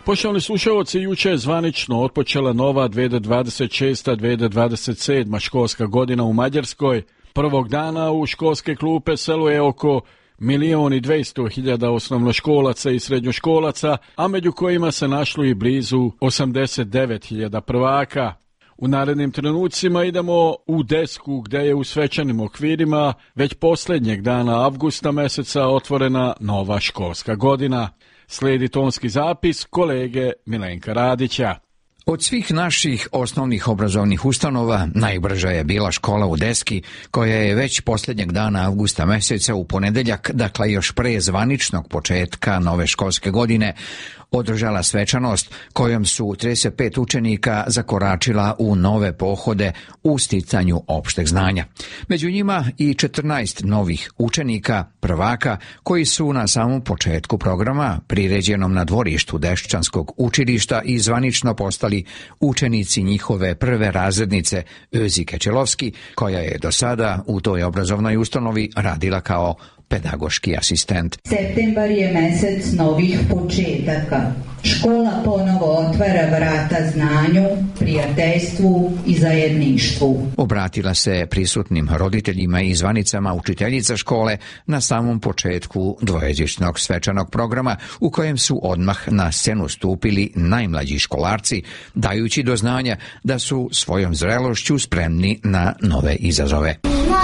Poštovani slušalci, juče je zvanično otpočela nova 2026-2027 školska godina u Mađarskoj. Prvog dana u školske klupe seluje oko 1.200.000 osnovnoškolaca i srednjoškolaca, a među kojima se našlo i blizu 89.000 prvaka. U narednim trenucima idemo u Desku, gdje je u svečanim okvirima već posljednjeg dana avgusta meseca otvorena nova školska godina. Slijedi tonski zapis kolege Milenka Radića. Od svih naših osnovnih obrazovnih ustanova najbrža je bila škola u Deski, koja je već posljednjeg dana avgusta meseca u ponedeljak, dakle još pre zvaničnog početka nove školske godine, održala svečanost kojom su 35 učenika zakoračila u nove pohode u sticanju opšteg znanja. Među njima i 14 novih učenika, prvaka, koji su na samom početku programa, priređenom na dvorištu Deščanskog učilišta, i zvanično postali učenici njihove prve razrednice Özi Kečelovski, koja je do sada u toj obrazovnoj ustanovi radila kao pedagoški asistent. Septembar je mesec novih početaka. Škola ponovo otvara vrata znanju, prijateljstvu i zajedništvu. Obratila se prisutnim roditeljima i zvanicama učiteljica škole na samom početku dvojezičnog svečanog programa, u kojem su odmah na scenu stupili najmlađi školarci, dajući do znanja da su svojom zrelošću spremni na nove izazove.